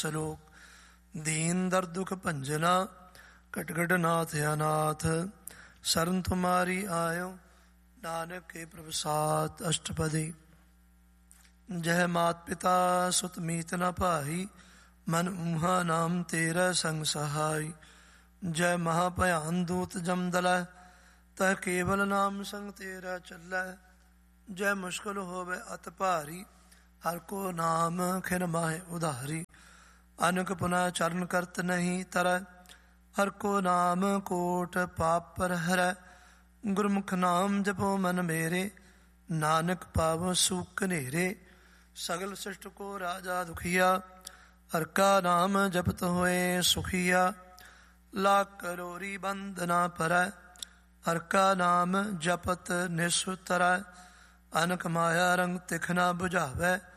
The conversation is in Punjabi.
ਸਲੋਕ। ਦੀਨ ਦਰ ਦੁਖ ਭੰਜਨਾ ਕਟ ਕਟ ਨਾਥ ਅਨਾਥ, ਸਰਨ ਤੁਮਾਰੀ ਆਇਓ ਨਾਨਕ ਕੇ ਪ੍ਰਭੁਸਾਤ। ਅਸ਼ਟਪਦੀ। ਜਹ ਮਾਤ ਪਿਤਾ ਸੁਤ ਮੀਤ ਨ ਭਾਈ, ਮਨ ਊਹਾ ਨਾਮ ਤੇਰਾ ਸੰਗ ਸਹਾਈ। ਜੈ ਮਹਾਭਿਆਨ ਦੂਤ ਜਮ ਦਲੈ, ਤਹ ਕੇਵਲ ਨਾਮ ਸੰਗ ਤੇਰਾ ਚੱਲੈ। ਜੈ ਮੁਸ਼ਕਿਲ ਹੋਵੇ ਅਤ ਭਾਰੀ, ਹਰ ਕੋ ਨਾਮ ਖਿਨ ਮਾਹਿ ਉਧਾਰੀ। ਅਨਕ ਪੁਨਾ ਚਰਨ ਕਰਤ ਨਹੀਂ ਤਰੈ, ਹਰ ਕੋ ਨਾਮ ਕੋਟ ਪਾਪ ਪਰ ਹਰੈ। ਗੁਰਮੁਖ ਨਾਮ ਜਪੋ ਮਨ ਮੇਰੇ, ਨਾਨਕ ਪਾਵੋ ਸੁਖ ਨੇਰੇ। ਸਗਲ ਸ੍ਰਿਸ਼ਟ ਕੋ ਰਾਜਾ ਦੁਖੀਆ, ਹਰ ਕਾ ਨਾਮ ਜਪਤ ਹੋਏ ਸੁਖੀਆ। ਲੱਖ ਕਰੋੜੀ ਬੰਦ ਨਾ ਪਰੈ, ਹਰ ਕਾ ਨਾਮ ਜਪਤ ਨਿਸੁ ਤਰੈ। ਅਨਕ ਮਾਇਆ ਰੰਗ ਤਿਖ ਨਾ ਬੁਝਾਵੈ,